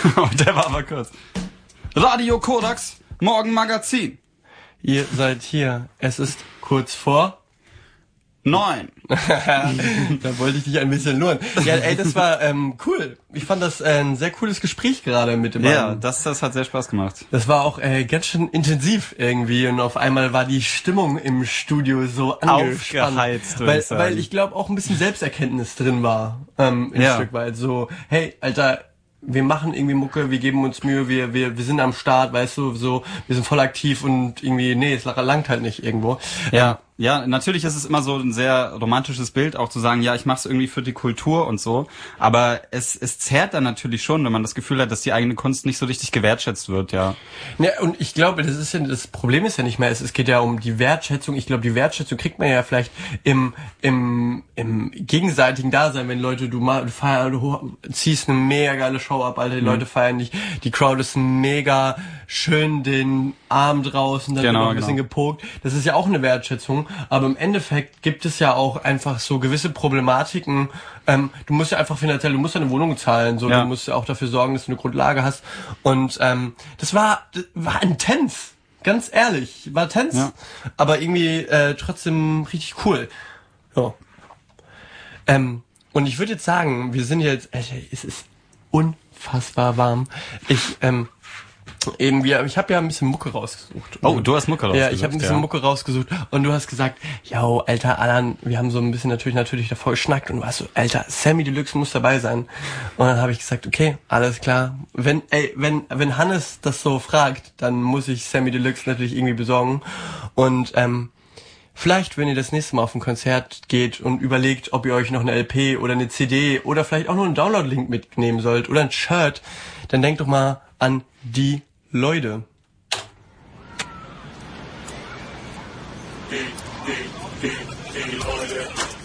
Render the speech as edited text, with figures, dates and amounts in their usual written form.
Der war aber kurz. Radio Korax, Morgenmagazin. Ihr seid hier. Es ist kurz vor 9. Da wollte ich dich ein bisschen luren. Ja, ey, das war cool. Ich fand das ein sehr cooles Gespräch gerade mit dem Ja, Mann. das hat sehr Spaß gemacht. Das war auch ganz schön intensiv irgendwie und auf einmal war die Stimmung im Studio so angespannt. Aufgeheizt, würde ich sagen. Weil ich glaube auch ein bisschen Selbsterkenntnis drin war, ein Stück weit. So, hey, Alter, wir machen irgendwie Mucke, wir geben uns Mühe, wir sind am Start, weißt du, so, wir sind voll aktiv und irgendwie, nee, es langt halt nicht irgendwo. Ja, natürlich ist es immer so ein sehr romantisches Bild, auch zu sagen, ja, ich mache es irgendwie für die Kultur und so, aber es zerrt dann natürlich schon, wenn man das Gefühl hat, dass die eigene Kunst nicht so richtig gewertschätzt wird, ja. Ja, und ich glaube, das Problem ist ja nicht mehr, es geht ja um die Wertschätzung. Ich glaube, die Wertschätzung kriegt man ja vielleicht im gegenseitigen Dasein, wenn Leute, du ziehst eine mega geile Show ab, Alter, die Leute feiern dich, die Crowd ist mega schön den Arm draußen, dann wird noch ein bisschen gepokt. Das ist ja auch eine Wertschätzung, aber im Endeffekt gibt es ja auch einfach so gewisse Problematiken. Du musst ja einfach finanziell, du musst ja eine Wohnung zahlen, so, du musst ja auch dafür sorgen, dass du eine Grundlage hast. Und das war intens, ganz ehrlich, war intens, aber irgendwie trotzdem richtig cool. Ja. Und ich würde jetzt sagen, wir sind jetzt, Alter, es ist unfassbar warm. Ich habe ja ein bisschen Mucke rausgesucht. Oh, du hast Mucke rausgesucht. Ja, ich habe ein bisschen Mucke rausgesucht und du hast gesagt, yo, Alter, Alan, wir haben so ein bisschen natürlich davor geschnackt und du warst so, Alter, Samy Deluxe muss dabei sein. Und dann habe ich gesagt, okay, alles klar. Wenn Hannes das so fragt, dann muss ich Samy Deluxe natürlich irgendwie besorgen. Und vielleicht, wenn ihr das nächste Mal auf ein Konzert geht und überlegt, ob ihr euch noch eine LP oder eine CD oder vielleicht auch nur einen Download-Link mitnehmen sollt oder ein Shirt, dann denkt doch mal an die Leute. Die Leute.